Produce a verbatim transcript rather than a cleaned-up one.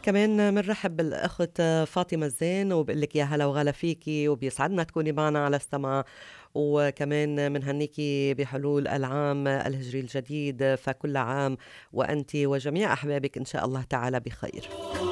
كمان بنرحب بالأخت فاطمة الزين وبقول لك يا هلا وغلا فيكي، وبيسعدنا تكوني معنا على السمع. وكمان بنهنيكي بحلول العام الهجري الجديد، فكل عام وأنت وجميع أحبابك إن شاء الله تعالى بخير.